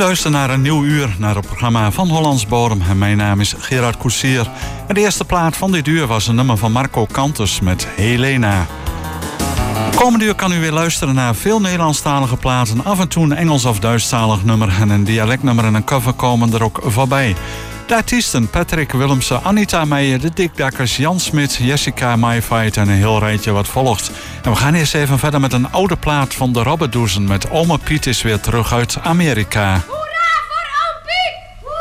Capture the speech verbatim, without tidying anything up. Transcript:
luistert naar een nieuw uur, naar het programma van Hollands Bodem. En mijn naam is Gerard Koetsier. En de eerste plaat van dit uur was een nummer van Marco Kantus met Helena. Komende uur kan u weer luisteren naar veel Nederlandstalige platen. Af en toe een Engels of Duitsstalig nummer en een dialectnummer en een cover komen er ook voorbij. De artiesten Patrick Willemsen, Anita Meijer, de Dikdakkers, Jan Smit, Jessica Mayfight en een heel rijtje wat volgt. En we gaan eerst even verder met een oude plaat van de Robberdoezen met Ome Piet is weer terug uit Amerika.